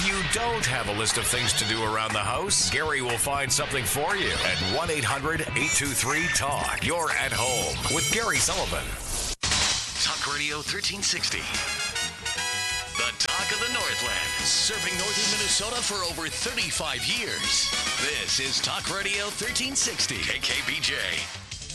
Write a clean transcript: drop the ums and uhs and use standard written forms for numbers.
If you don't have a list of things to do around the house, Gary will find something for you at 1-800-823-TALK. You're at home with Gary Sullivan. Talk Radio 1360. The talk of the Northland. Serving northern Minnesota for over 35 years. This is Talk Radio 1360. KKBJ.